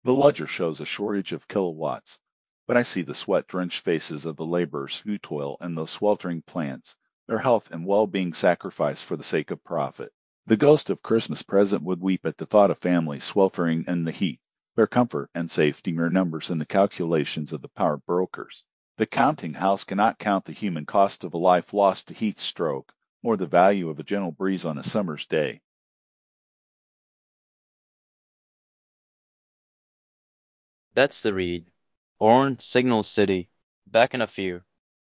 The ledger shows a shortage of kilowatts, but I see the sweat-drenched faces of the laborers who toil in those sweltering plants, their health and well-being sacrificed for the sake of profit. The ghost of Christmas present would weep at the thought of families sweltering in the heat, their comfort and safety mere numbers in the calculations of the power brokers. The counting house cannot count the human cost of a life lost to heat stroke, or the value of a gentle breeze on a summer's day. That's the read. Orn, Signal City. Back in a few.